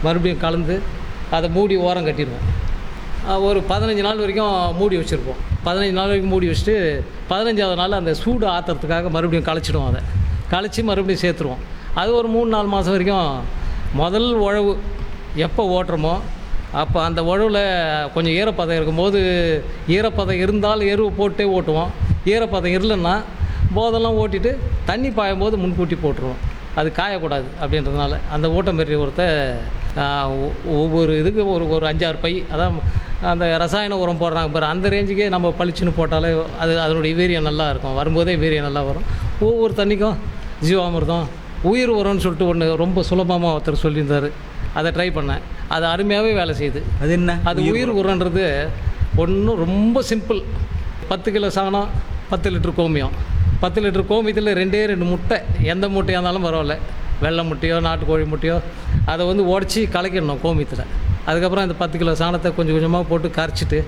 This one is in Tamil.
மறுபடியும் கலந்து அதை மூடி ஓரம் கட்டிடுவோம். ஒரு 15 நாள் வரைக்கும் மூடி வச்சுருப்போம். 15 நாள் வரைக்கும் மூடி வச்சுட்டு 15ஆவது நாள் அந்த சூடு ஆற்றுறதுக்காக மறுபடியும் கலைச்சிடுவோம். அதை கலைச்சி மறுபடியும் சேர்த்துருவோம். அது ஒரு 3-4 மாதம் வரைக்கும் முதல் உழவு எப்போ ஓட்டுறோமோ அப்போ அந்த உழவில் கொஞ்சம் ஈரப்பதம் இருக்கும்போது, ஈரப்பதம் இருந்தால் எருவு போட்டே ஓட்டுவோம். ஈரப்பதம் இல்லைன்னா போதெல்லாம் ஓட்டிட்டு தண்ணி பாயும்போது முன்கூட்டி போட்டுருவோம். அது காயக்கூடாது அப்படின்றதுனால அந்த ஊட்டமேரி உரத்தை ஒவ்வொரு இதுக்கு ஒரு 5-6 பை, அதான் அந்த ரசாயன உரம் போடுறாங்க பாரு, அந்த ரேஞ்சுக்கே நம்ம பளிச்சுன்னு போட்டாலே அது அதனுடைய வீரியம் நல்லா இருக்கும். வரும்போதே வீரியம் நல்லா வரும். ஒவ்வொரு தண்ணிக்கும் ஜீவாமிர்தம் உயிர் உரம்னு சொல்லிட்டு ஒன்று ரொம்ப சுலபமாக ஒருத்தர் சொல்லியிருந்தார். அதை ட்ரை பண்ணேன். அது அருமையாகவே வேலை செய்யுது. அது என்ன? அது உயிர் உரன்றது ஒன்றும் ரொம்ப சிம்பிள். 10 கிலோ சாணம், 10 லிட்டர் கோமியம். 10 லிட்டர் கோமியத்தில் 2 முட்டை, எந்த முட்டையாக இருந்தாலும் பரவாயில்ல, வெள்ளை முட்டையோ நாட்டுக்கோழி முட்டையோ, அதை உடச்சி கலக்கிடணும் கோமியத்தில். அதுக்கப்புறம் இந்த 10 கிலோ சாணத்தை கொஞ்சம் கொஞ்சமாக போட்டு கரைச்சிட்டு